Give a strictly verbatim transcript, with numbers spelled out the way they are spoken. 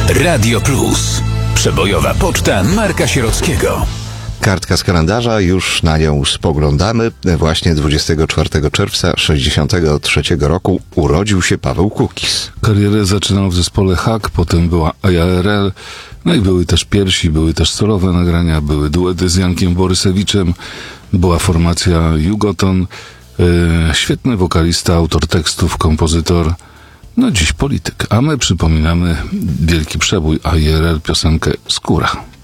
Radio Plus. Przebojowa poczta Marka Sierockiego. Kartka z kalendarza, już na nią spoglądamy. Właśnie dwudziestego czwartego czerwca sześćdziesiątego trzeciego roku urodził się Paweł Kukiz. Karierę zaczynał w zespole Hak, potem była A R L, no i były też piersi, były też solowe nagrania, były duety z Jankiem Borysewiczem, była formacja Jugoton, yy, świetny wokalista, autor tekstów, kompozytor, no dziś polityk. A my przypominamy wielki przebój A R L, piosenkę Skóra.